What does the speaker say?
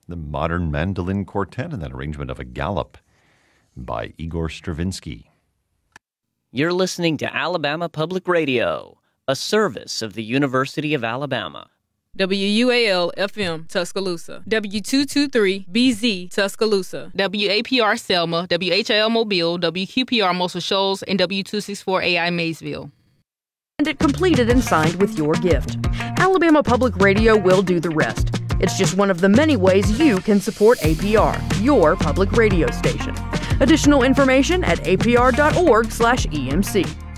the Modern Mandolin Quartet, and that arrangement of a Galop by Igor Stravinsky. You're listening to Alabama Public Radio, a service of the University of Alabama. WUAL-FM, Tuscaloosa. W223-BZ, Tuscaloosa. WAPR Selma, WHIL Mobile, WQPR Muscle Shoals, and W264AI Maysville. And it completed and signed with your gift. Alabama Public Radio will do the rest. It's just one of the many ways you can support APR, your public radio station. Additional information at apr.org/EMC.